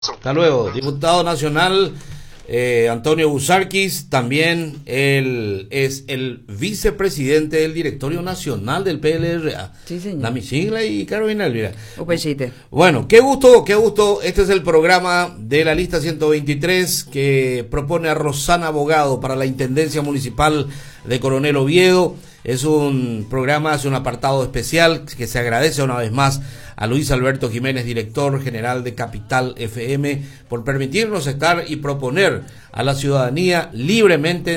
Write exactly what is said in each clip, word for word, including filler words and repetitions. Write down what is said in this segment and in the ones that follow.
Hasta luego. Diputado nacional eh, Antonio Busarquis, también él es el vicepresidente del directorio nacional del P L R A. Sí, señor. Nami Sigla y Carolina Elvira. Upechite. Bueno, qué gusto, qué gusto. Este es el programa de la lista ciento veintitrés que propone a Rosana Abogado para la Intendencia Municipal de Coronel Oviedo. Es un programa, es un apartado especial que se agradece una vez más a Luis Alberto Jiménez, director general de Capital F M, por permitirnos estar y proponer a la ciudadanía libremente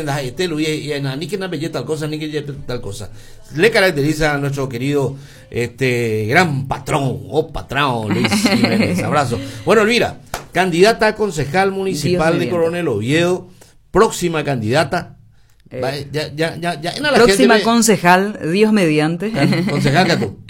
ni que no tal cosa, ni que tal cosa. Le caracteriza a nuestro querido este gran patrón, o patrón Luis Jiménez. Abrazo. Bueno, Elvira, candidata a concejal municipal de Coronel Oviedo, próxima candidata. Eh, Va, ya, ya, ya, ya, la próxima gente concejal, Dios mediante. Concejal que tú.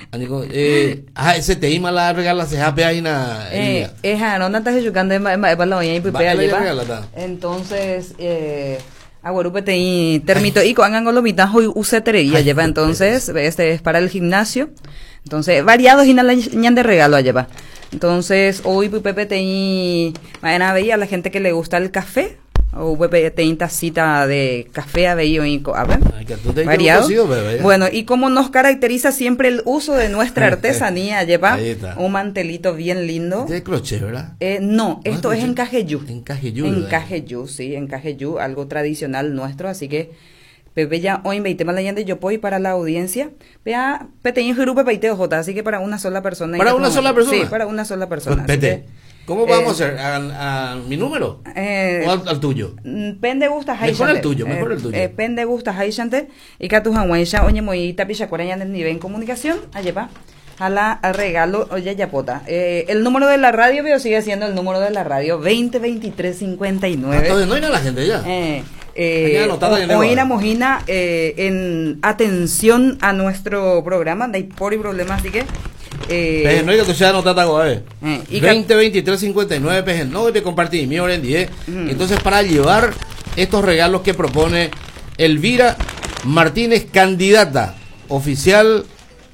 Eh, ah, ese te ima la regala se hape ahí na. Eh, es a no nata jucande para la mañana y pipea lleva. Entonces, eh aguarupe te termito y con angolo mitajo y usetería lleva. Entonces, este es para el gimnasio. Entonces, variados y nada de regalo lleva. Entonces, hoy Pepe te mañana veía a la gente que le gusta el café. O Pepe te tacita de café a veído y a ver, variado. Bueno, y como nos caracteriza siempre el uso de nuestra artesanía, lleva un mantelito bien lindo. ¿De crochet, verdad? Eh, no, esto es en cajeyú. En cajeyú. En cajeyú, sí, en cajeyú, algo tradicional nuestro, así que Pepe ya hoy veinte más de yo voy para la audiencia. Vea, Pete y grupo Pepe J, así que para una sola persona. ¿Para una sola persona? Sí, para una sola persona. Pues, Pete. ¿Cómo vamos eh, a hacer? ¿A, a mi número? Eh, ¿O al, al tuyo? Pende gusta Mejor el tuyo, mejor el tuyo. Eh, pende gusta Haishante. Y que tu hanguaisha, oye, muy tapicha cuarenta en el nivel en comunicación. Allá va. A la regalo, oye, yapota. Eh, el número de la radio, veo, sigue siendo el número de la radio: veinte veintitrés cincuenta y nueve. Ah, no hay nada la gente ya. Eh, eh, Oína Mojina, eh, en atención a nuestro programa, de por y problemas, así que. Eh, Pejen, no hay que tú no trata con eh, veinte veintitrés cincuenta y nueve Pejen, no te compartí mi hora en diez. Mm. Entonces, para llevar estos regalos que propone Elvira Martínez, candidata oficial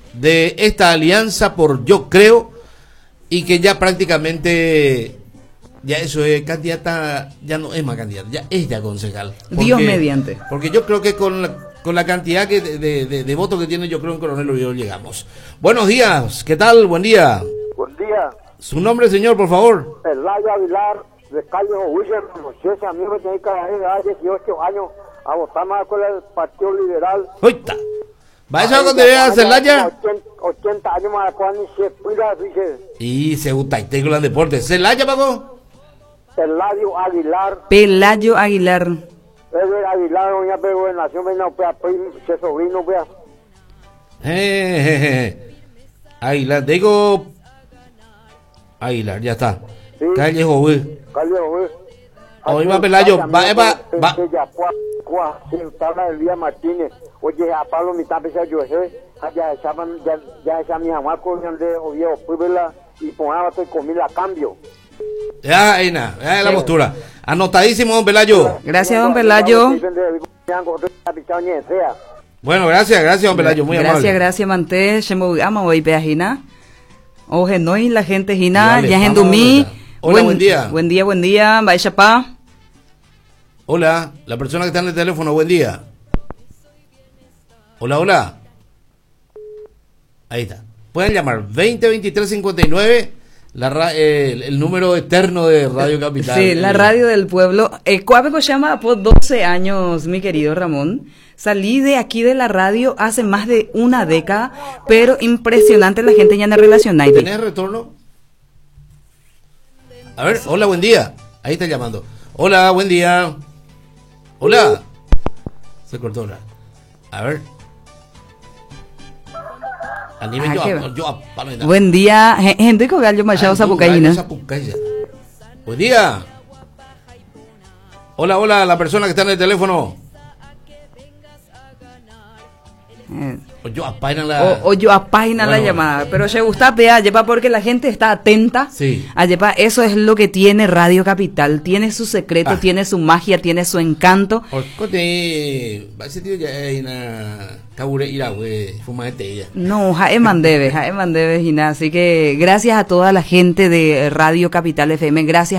de esta alianza por Yo Creo, y que ya prácticamente ya eso es candidata, ya no es más candidata, ya es ya concejal. Porque, Dios mediante. Porque yo creo que con la Con la cantidad que de, de, de, de votos que tiene, yo creo en Coronel Oviedo llegamos. Buenos días, ¿qué tal? Buen día. Buen día. Su nombre, señor, por favor. Eladio Aguilar, de calle William, ese amigo que tiene que dar dieciocho años a votar más con el Partido Liberal. ¡Oita! ¿Va eso cuando debe a Celaya? ochenta años más cuando se pila, dice. Y se gusta, y tengo el deporte. ¿Celaya, Paco? Eladio Aguilar. Pelayo Aguilar. Pedro Aguilar, doña Gobernación, venga, se sobrino, vea. Eh, Aguilar, digo. Aguilar, ya está. Sí. Calle Joví. Calle Joví. Hoy va Pelayo, va, va, va. Tabla del Día Martínez. Oye, a Pablo mi tape se yo ya echaban, ya, ya esa mi mamá con de Oviedo, pues verla y ponía estoy comida a cambio. Ya, ahí nada, ya es la postura. Anotadísimo, don Pelayo. Gracias, don Pelayo. Bueno, gracias, gracias, don Pelayo, muy gracias, amable. Gracias, gracias, Manté. Shemo Ama, voy peajina. Oje, no, y la gente jina, ya en Dumí. Hola, buen, buen día. Buen día, buen día, vaya pa. Hola, la persona que está en el teléfono, buen día. Hola, hola. Ahí está. Pueden llamar veinte veintitrés cincuenta y nueve. La, eh, el, el número eterno de Radio Capital. Sí, la radio del pueblo. El Cuabeco llama por doce años, mi querido Ramón. Salí de aquí de la radio hace más de una década, pero impresionante la gente ya no relaciona. ¿Tenés retorno? A ver, hola, buen día. Ahí está llamando. Hola, buen día. Hola. Se cortó la. A ver. Anime ah, yo, yo, yo, buen día, gente con gallo machado Zapucayina. Buen día. Hola, hola, la persona que está en el teléfono. Eh. O yo apaina la... O, o yo apaina bueno, la llamada. Pero se gusta pea, lleva porque la gente está atenta. Sí. A lleva, eso es lo que tiene Radio Capital. Tiene su secreto, ah. tiene su magia, tiene su encanto. Ese tío ya es una... No, Jae Mandebe, Jae Mandebe y nada. Así que gracias a toda la gente de Radio Capital F M, gracias